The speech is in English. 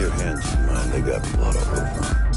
your hands in mine. They got blood all over them.